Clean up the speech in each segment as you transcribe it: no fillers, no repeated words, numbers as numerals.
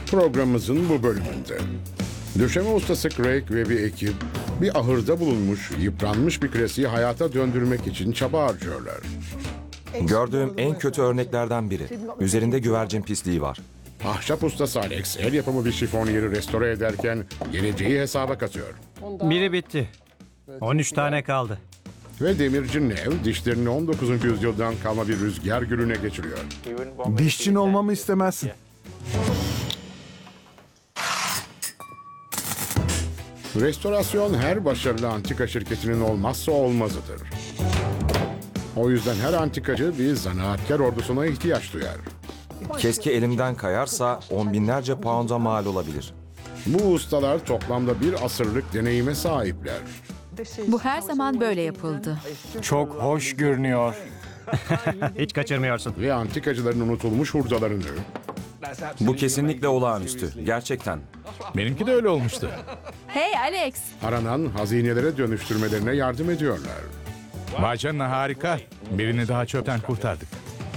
Programımızın bu bölümünde döşeme ustası Craig ve bir ekip bir ahırda bulunmuş, yıpranmış bir klasiği hayata döndürmek için çaba harcıyorlar. Gördüğüm en kötü örneklerden biri. Üzerinde güvercin pisliği var. Ahşap ustası Alex el yapımı bir şifonyeri restore ederken geleceği hesaba katıyor. Biri bitti. 13 tane kaldı. Ve demirci Nev dişlerini 19. yüzyıldan kalma bir rüzgar gülüne geçiriyor. Dişçin olmamı istemezsin. Restorasyon her başarılı antika şirketinin olmazsa olmazıdır. O yüzden her antikacı bir zanaatkar ordusuna ihtiyaç duyar. Keşke elimden kayarsa on binlerce pound'a mal olabilir. Bu ustalar toplamda bir asırlık deneyime sahipler. Bu her zaman böyle yapıldı. Çok hoş görünüyor. Hiç kaçırmıyorsun. Ve antikacıların unutulmuş hurdalarını, Bu kesinlikle olağanüstü. Gerçekten. Benimki de öyle olmuştu. Hey Alex! aranan hazinelere dönüştürmelerine yardım ediyorlar. Vay canına, harika. Birini daha çöpten kurtardık.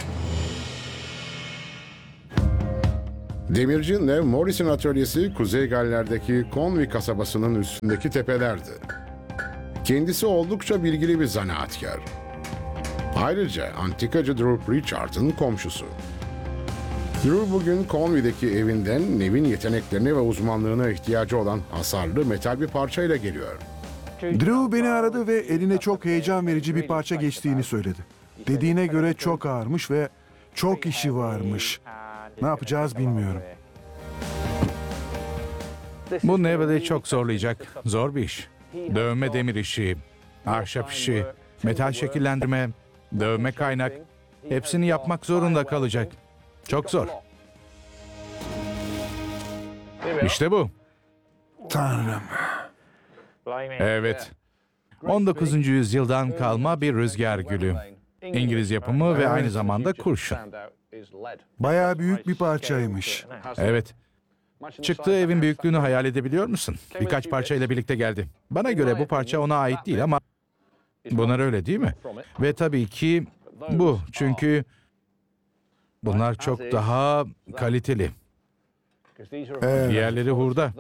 Demirci Nev Morris'in atölyesi Kuzey Galler'deki Conwy kasabasının üstündeki tepelerdi. Kendisi oldukça bilgili bir zanaatkar. Ayrıca antikacı Drew Pritchard'ın komşusu. Drew bugün Conwy'deki evinden Nev'in yeteneklerine ve uzmanlığına ihtiyacı olan hasarlı metal bir parçayla geliyor. Drew beni aradı ve eline çok heyecan verici bir parça geçtiğini söyledi. Dediğine göre çok ağırmış ve çok işi varmış. Ne yapacağız bilmiyorum. Bu Neville'i çok zorlayacak. Zor bir iş. Dövme demir işi, ahşap işi, metal şekillendirme, dövme kaynak. Hepsini yapmak zorunda kalacak. Çok zor. İşte bu. Tanrım. Evet. 19. yüzyıldan kalma bir rüzgar gülü. İngiliz yapımı ve aynı zamanda kurşun. Bayağı büyük bir parçaymış. Evet. Çıktığı evin büyüklüğünü hayal edebiliyor musun? Birkaç parçayla birlikte geldi. Bana göre bu parça ona ait değil ama bunlar öyle değil mi? Ve tabii ki bu. Çünkü bunlar çok daha kaliteli. Evet. Diğerleri hurda.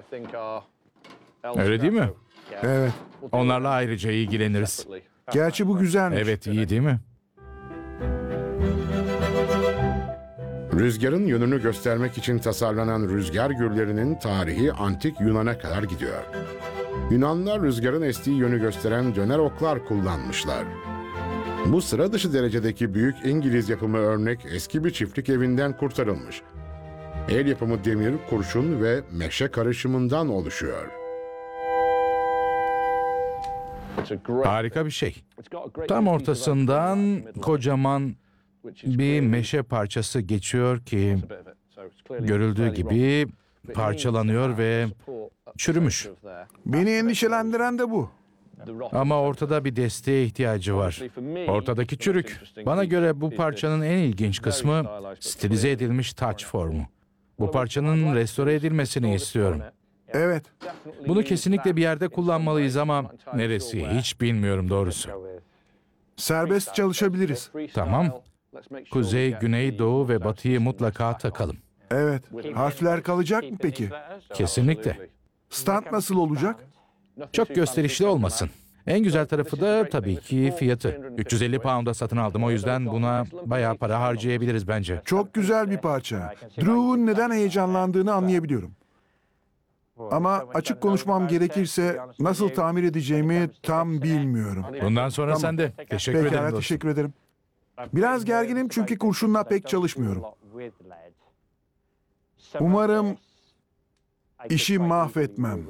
Öyle değil mi? Evet. Onlarla ayrıca ilgileniriz. Gerçi bu güzelmiş. Evet, iyi değil mi? Rüzgarın yönünü göstermek için tasarlanan rüzgar güllerinin tarihi antik Yunan'a kadar gidiyor. Yunanlılar rüzgarın estiği yönü gösteren döner oklar kullanmışlar. Bu sıra dışı derecedeki büyük İngiliz yapımı örnek eski bir çiftlik evinden kurtarılmış. El yapımı demir, kurşun ve meşe karışımından oluşuyor. Harika bir şey. Tam ortasından kocaman bir meşe parçası geçiyor ki görüldüğü gibi parçalanıyor ve çürümüş. Beni endişelendiren de bu. Ama ortada bir desteğe ihtiyacı var. Ortadaki çürük. Bana göre bu parçanın en ilginç kısmı stilize edilmiş taç formu. Bu parçanın restore edilmesini istiyorum. Evet. Bunu kesinlikle bir yerde kullanmalıyız ama neresi hiç bilmiyorum doğrusu. Serbest çalışabiliriz. Tamam. Kuzey, güney, doğu ve batıyı mutlaka takalım. Evet. Harfler kalacak mı peki? Kesinlikle. Stand nasıl olacak? Çok gösterişli olmasın. En güzel tarafı da tabii ki fiyatı. 350 pound'a satın aldım, o yüzden buna bayağı para harcayabiliriz bence. Çok güzel bir parça. Drew'un neden heyecanlandığını anlayabiliyorum. Ama açık konuşmam gerekirse nasıl tamir edeceğimi tam bilmiyorum. Bundan sonra Tamam. sen de. Teşekkür ederim Pekala, dostum. teşekkür ederim. Biraz gerginim çünkü kurşunla pek çalışmıyorum. Umarım işi mahvetmem.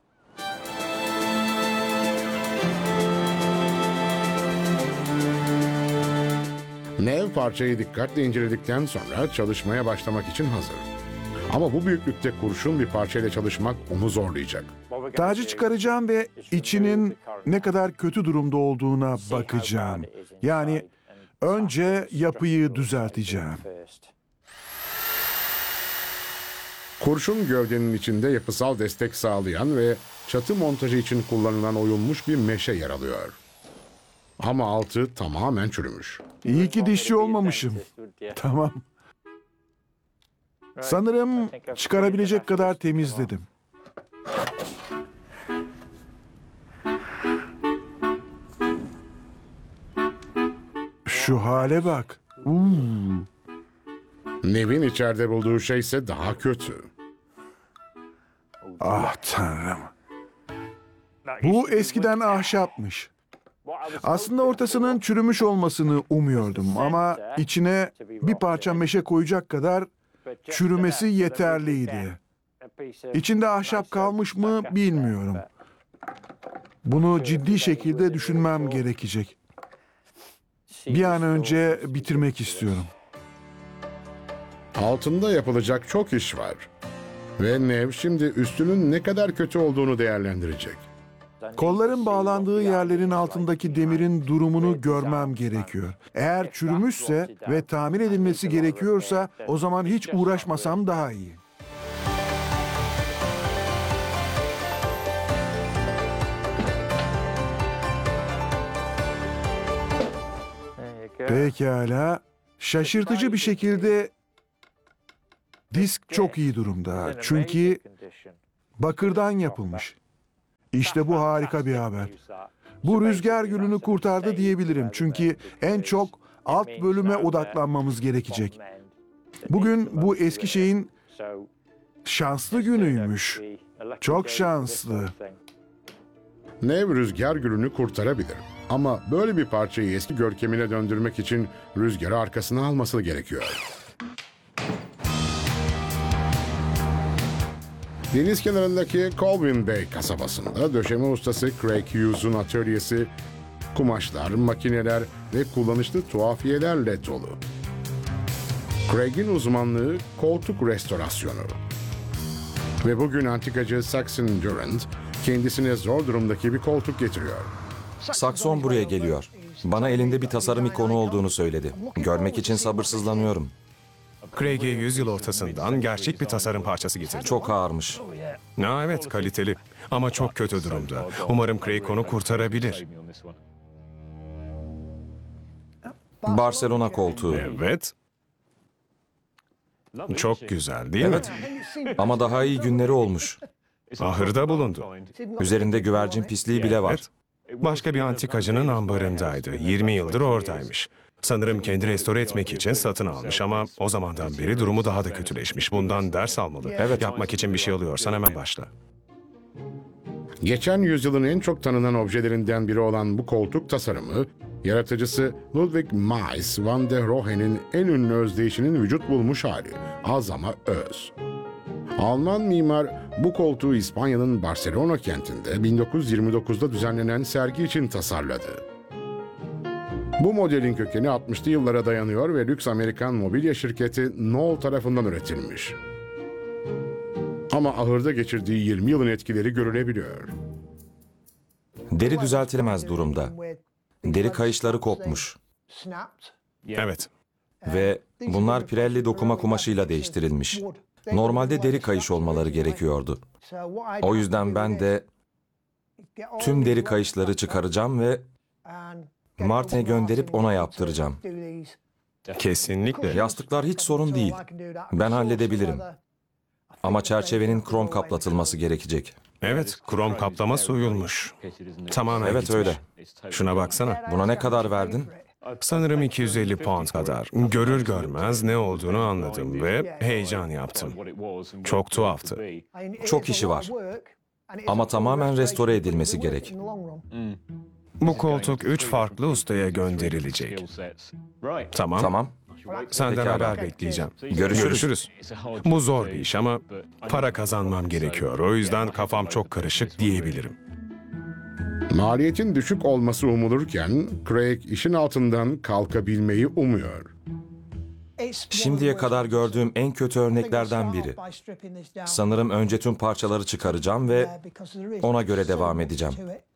Nev parçayı dikkatle inceledikten sonra çalışmaya başlamak için hazır. Ama bu büyüklükte kurşun bir parçayla çalışmak onu zorlayacak. Tacı çıkaracağım ve içinin ne kadar kötü durumda olduğuna bakacağım. Yani önce yapıyı düzelteceğim. Kurşun gövdenin içinde yapısal destek sağlayan ve çatı montajı için kullanılan oyulmuş bir meşe yer alıyor. Ama altı tamamen çürümüş. İyi ki dişçi olmamışım. Tamam. Sanırım çıkarabilecek kadar temizledim. Şu hale bak. Nev'in içeride bulduğu şey ise daha kötü. Ah tanrım. Bu eskiden ahşapmış. Aslında ortasının çürümüş olmasını umuyordum ama içine bir parça meşe koyacak kadar çürümesi yeterliydi. İçinde ahşap kalmış mı bilmiyorum. Bunu ciddi şekilde düşünmem gerekecek. Bir an önce bitirmek istiyorum. Altında yapılacak çok iş var. Ve Nev şimdi üstünün ne kadar kötü olduğunu değerlendirecek. Kolların bağlandığı yerlerin altındaki demirin durumunu görmem gerekiyor. Eğer çürümüşse ve tamir edilmesi gerekiyorsa o zaman hiç uğraşmasam daha iyi. Pekala. Şaşırtıcı bir şekilde disk çok iyi durumda. Çünkü bakırdan yapılmış. İşte bu harika bir haber. Bu rüzgar gülünü kurtardı diyebilirim. Çünkü en çok alt bölüme odaklanmamız gerekecek. Bugün bu eski şeyin şanslı günüymüş. Çok şanslı. Nev rüzgar gülünü kurtarabilir. Ama böyle bir parçayı eski görkemine döndürmek için rüzgarı arkasına alması gerekiyor. Deniz kenarındaki Colvin Bay kasabasında döşeme ustası Craig Hughes'un atölyesi kumaşlar, makineler ve kullanışlı tuhafiyelerle dolu. Craig'in uzmanlığı koltuk restorasyonu. Ve bugün antikacı Saxon Durant kendisine zor durumdaki bir koltuk getiriyor. Sakson buraya geliyor. Bana elinde bir tasarım ikonu olduğunu söyledi. Görmek için sabırsızlanıyorum. Craig'e yüzyıl ortasından gerçek bir tasarım parçası getirdi. Çok ağırmış. Evet, kaliteli ama çok kötü durumda. Umarım Craig onu kurtarabilir. Barcelona koltuğu. Evet. Çok güzel değil mi? Evet. Ama daha iyi günleri olmuş. Ahırda bulundu. Üzerinde güvercin pisliği bile var. Evet. Başka bir antikacının ambarındaydı. 20 yıldır oradaymış. Sanırım kendi restore etmek için satın almış ama o zamandan beri durumu daha da kötüleşmiş. Bundan ders almalı. Evet. Yapmak için bir şey oluyorsan hemen başla. Geçen yüzyılın en çok tanınan objelerinden biri olan bu koltuk tasarımı, yaratıcısı Ludwig Mies van der Rohe'nin en ünlü özdeyişinin vücut bulmuş hali. Az ama öz. Alman mimar bu koltuğu İspanya'nın Barcelona kentinde 1929'da düzenlenen sergi için tasarladı. Bu modelin kökeni 60'lı yıllara dayanıyor ve lüks Amerikan mobilya şirketi Knoll tarafından üretilmiş. Ama ahırda geçirdiği 20 yılın etkileri görülebiliyor. Deri düzeltilemez durumda. Deri kayışları kopmuş. Evet. Ve bunlar Pirelli dokuma kumaşıyla değiştirilmiş. Normalde deri kayış olmaları gerekiyordu. O yüzden ben de tüm deri kayışları çıkaracağım ve Martin'e gönderip ona yaptıracağım. Kesinlikle. Yastıklar hiç sorun değil. Ben halledebilirim. Ama çerçevenin krom kaplatılması gerekecek. Evet, krom kaplama soyulmuş. Tamamen Evet gitmiş. öyle. Şuna baksana. Buna ne kadar verdin? Sanırım 250 pound kadar. Görür görmez ne olduğunu anladım ve heyecan yaptım. Çok tuhaftı. Çok işi var. Ama tamamen restore edilmesi gerek. Bu koltuk 3 farklı ustaya gönderilecek. Tamam. Tamam. Senden Pekala. haber bekleyeceğim. Görüşürüz. Bu zor bir iş ama para kazanmam gerekiyor. O yüzden kafam çok karışık diyebilirim. Maliyetin düşük olması umulurken Craig işin altından kalkabilmeyi umuyor. Şimdiye kadar gördüğüm en kötü örneklerden biri. Sanırım önce tüm parçaları çıkaracağım ve ona göre devam edeceğim.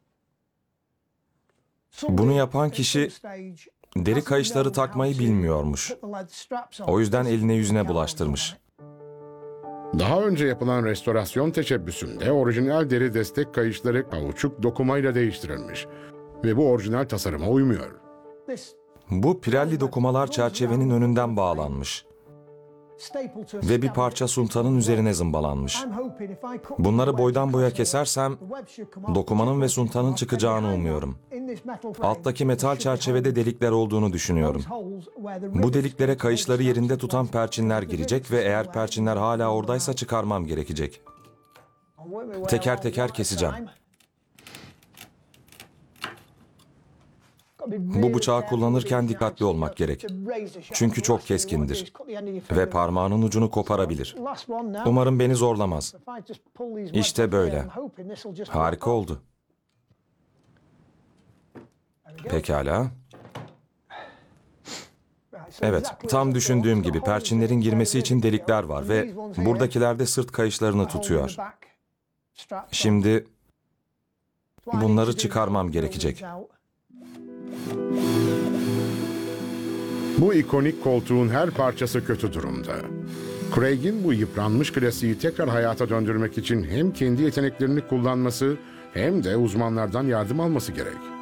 Bunu yapan kişi deri kayışları takmayı bilmiyormuş. O yüzden eline yüzüne bulaştırmış. Daha önce yapılan restorasyon teşebbüsünde orijinal deri destek kayışları kauçuk dokumayla değiştirilmiş ve bu orijinal tasarıma uymuyor. Bu Pirelli dokumalar çerçevenin önünden bağlanmış. ve bir parça suntanın üzerine zımbalanmış. Bunları boydan boya kesersem dokumanın ve suntanın çıkacağını umuyorum. Alttaki metal çerçevede delikler olduğunu düşünüyorum. Bu deliklere kayışları yerinde tutan perçinler girecek ve eğer perçinler hala oradaysa çıkarmam gerekecek. Teker teker keseceğim. Bu bıçağı kullanırken dikkatli olmak gerek. Çünkü çok keskindir ve parmağının ucunu koparabilir. Umarım beni zorlamaz. İşte böyle. Harika oldu. Pekala. Evet, tam düşündüğüm gibi perçinlerin girmesi için delikler var ve buradakiler de sırt kayışlarını tutuyor. Şimdi bunları çıkarmam gerekecek. Bu ikonik koltuğun her parçası kötü durumda. Craig'in bu yıpranmış klasiği tekrar hayata döndürmek için hem kendi yeteneklerini kullanması hem de uzmanlardan yardım alması gerek.